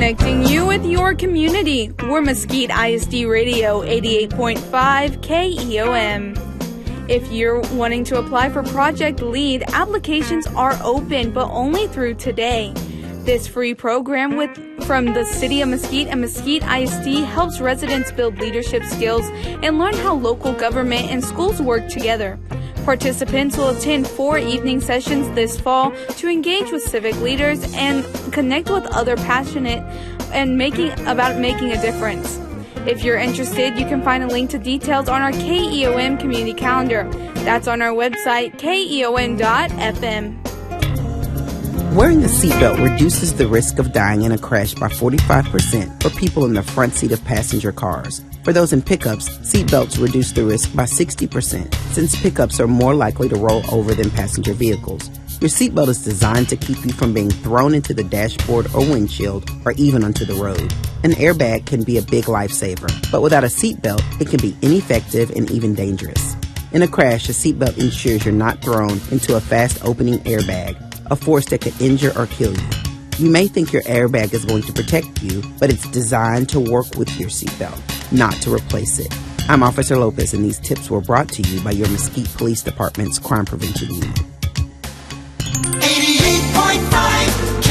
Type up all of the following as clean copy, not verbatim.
Connecting you with your community. We're Mesquite ISD Radio 88.5 KEOM. If you're wanting to apply for Project LEAD, applications are open, but only through today. This free program from the City of Mesquite and Mesquite ISD helps residents build leadership skills and learn how local government and schools work together. Participants will attend 4 evening sessions this fall to engage with civic leaders and connect with other passionate and making a difference. If you're interested, you can find a link to details on our KEOM community calendar. That's on our website, keom.fm. Wearing a seatbelt reduces the risk of dying in a crash by 45% for people in the front seat of passenger cars. For those in pickups, seatbelts reduce the risk by 60%, since pickups are more likely to roll over than passenger vehicles. Your seatbelt is designed to keep you from being thrown into the dashboard or windshield or even onto the road. An airbag can be a big lifesaver, but without a seatbelt, it can be ineffective and even dangerous. In a crash, a seatbelt ensures you're not thrown into a fast-opening airbag, a force that could injure or kill you. You may think your airbag is going to protect you, but it's designed to work with your seatbelt, not to replace it. I'm Officer Lopez, and these tips were brought to you by your Mesquite Police Department's Crime Prevention Unit. 88.5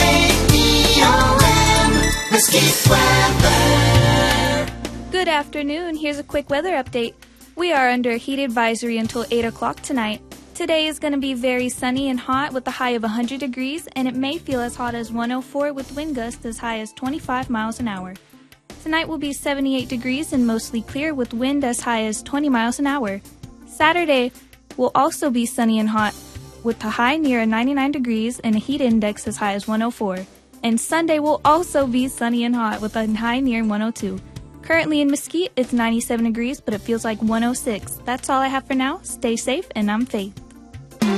KEOM, Mesquite weather. Good afternoon. Here's a quick weather update. We are under a heat advisory until 8 o'clock tonight. Today is going to be very sunny and hot with a high of 100 degrees, and it may feel as hot as 104 with wind gusts as high as 25 miles an hour. Tonight will be 78 degrees and mostly clear with wind as high as 20 miles an hour. Saturday will also be sunny and hot with a high near 99 degrees and a heat index as high as 104. And Sunday will also be sunny and hot with a high near 102. Currently in Mesquite, it's 97 degrees, but it feels like 106. That's all I have for now. Stay safe, and I'm Faith.